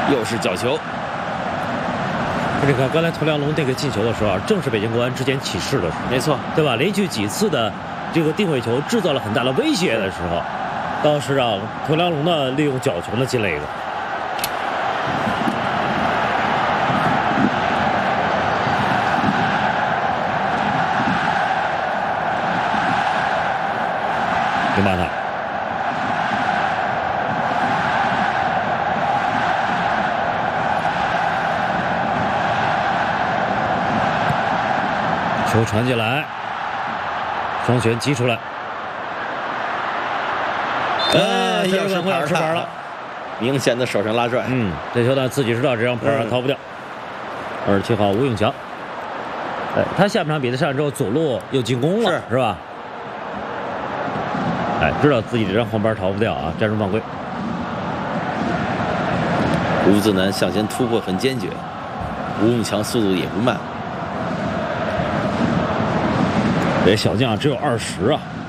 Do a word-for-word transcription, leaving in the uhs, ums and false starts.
又是角球。 你看刚才涂良龙这个进球的时候啊，正是北京国安之前起势的时候， 没错， 对吧？连续几次的这个定位球制造了很大的威胁的时候，当时啊，涂良龙呢利用角球呢进了一个。林巴塔。球传进来，双拳击出来， 哎， 这个要吃牌了， 明显的手上拉拽。 嗯，这球呢自己知道这张牌逃不掉。二十七号吴永强，哎，他下半场比赛上之后左路又进攻了，是是吧？哎，知道自己这张黄牌逃不掉啊，战术犯规。 吴子南向前突破很坚决，吴永强速度也不慢。 这小将只有二十啊。